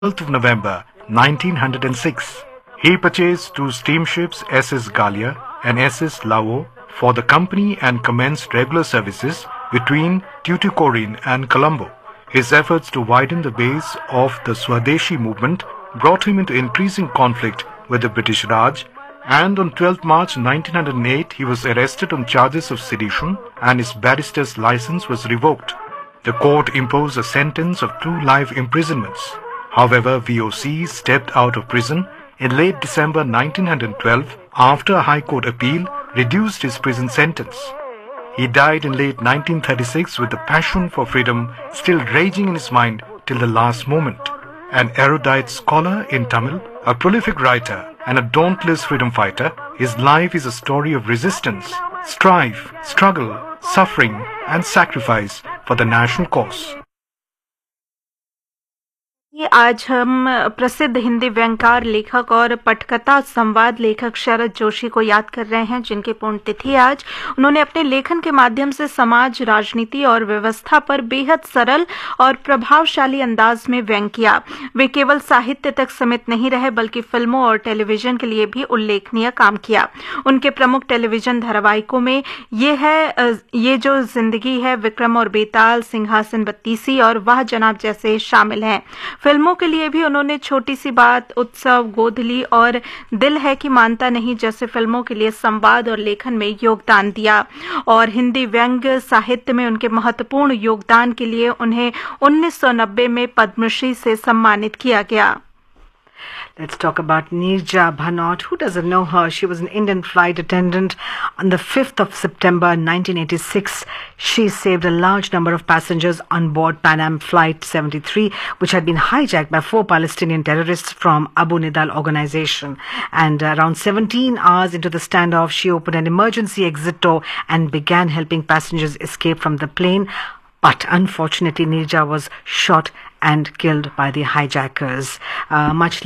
12th of November 1906. He purchased two steamships SS Gallia and SS Lao for the company and commenced regular services between Tuticorin and Colombo. His efforts to widen the base of the Swadeshi movement brought him into increasing conflict with the British Raj, and on 12 March 1908 he was arrested on charges of sedition and his barrister's license was revoked. The court imposed a sentence of 2 life imprisonments. However, VOC stepped out of prison in late December 1912 after a High Court appeal reduced his prison sentence. He died in late 1936 with the passion for freedom still raging in his mind till the last moment. An erudite scholar in Tamil, a prolific writer, and a dauntless freedom fighter, his life is a story of resistance, strife, struggle, suffering, and sacrifice for the national cause. आज हम प्रसिद्ध हिंदी व्यंग्यकार लेखक और पटकथा संवाद लेखक शरद जोशी को याद कर रहे हैं, जिनकी पुण्यतिथि आज। उन्होंने अपने लेखन के माध्यम से समाज, राजनीति और व्यवस्था पर बेहद सरल और प्रभावशाली अंदाज में व्यंग किया। वे केवल साहित्य तक सीमित नहीं रहे बल्कि फिल्मों और टेलीविजन के लिए भी उल्लेखनीय काम किया। उनके प्रमुख टेलीविजन धारावाहिकों में ये जो जिंदगी है, विक्रम और बेताल, सिंहासन बत्तीसी और वाह जनाब जैसे शामिल हैं। फिल्मों के लिए भी उन्होंने छोटी सी बात, उत्सव, गोधली और दिल है कि मानता नहीं जैसे फिल्मों के लिए संवाद और लेखन में योगदान दिया। और हिंदी व्यंग्य साहित्य में उनके महत्वपूर्ण योगदान के लिए उन्हें 1990 में पद्मश्री से सम्मानित किया गया। Let's talk about Neerja Bhanot. Who doesn't know her? She was an Indian flight attendant. On the 5th of September 1986, she saved a large number of passengers on board Pan Am Flight 73, which had been hijacked by 4 Palestinian terrorists from Abu Nidal organization. And around 17 hours into the standoff, she opened an emergency exit door and began helping passengers escape from the plane. But unfortunately, Neerja was shot and killed by the hijackers. Much